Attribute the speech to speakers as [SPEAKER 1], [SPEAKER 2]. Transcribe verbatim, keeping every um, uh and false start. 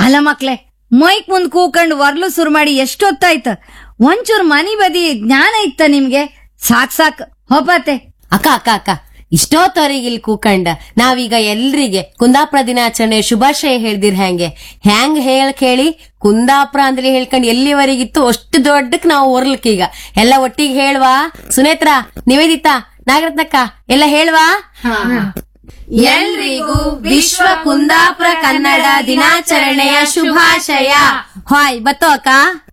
[SPEAKER 1] ಅಲ್ಲ ಮಕ್ಳೆ, ಮೈಕ್ ಮುಂದ್ ಕೂಕಂಡ್ ವರ್ಲು ಸುರು ಮಾಡಿ ಎಷ್ಟೊತ್ತಾಯ್ತ? ಒಂಚೂರ್ ಮನಿ ಬದಿ ಜ್ಞಾನ ಇತ್ತ ನಿಮ್ಗೆ? ಸಾಕ್ ಸಾಕ್ ಹೋಪತೆ.
[SPEAKER 2] ಅಕ್ಕ ಅಕ್ಕ ಅಕ್ಕ ಇಷ್ಟೋತ್ತವರಿಗೆ ಇಲ್ಲಿ ಕೂಕಂಡ ನಾವೀಗ ಎಲ್ರಿಗೆ ಕುಂದಾಪುರ ದಿನಾಚರಣೆ ಶುಭಾಶಯ ಹೇಳ್ದಿರ್ ಹೆಂಗೆ ಹೆಂಗ್ ಹೇಳ್ ಕೇಳಿ ಕುಂದಾಪುರ ಅಂದ್ರೆ ಹೇಳ್ಕೊಂಡ್ ಎಲ್ಲಿವರೆಗಿತ್ತು ಅಷ್ಟು ದೊಡ್ಡಕ್ ನಾವು ಹೊರ್ಲಕ್ಕೀಗ ಎಲ್ಲ ಒಟ್ಟಿಗೆ ಹೇಳ್ವಾ? ಸುನೇತ್ರ, ನಿವೇದಿತಾ, ನಾಗರತ್ನಕ್ಕ ಎಲ್ಲ ಹೇಳ್ವಾ? ಎಲ್ರಿಗೂ ವಿಶ್ವ ಕುಂದಾಪುರ ಕನ್ನಡ ದಿನಾಚರಣೆಯ ಶುಭಾಶಯ. ಹಾಯ್ ಬತ್ತೋ ಅಕ್ಕ.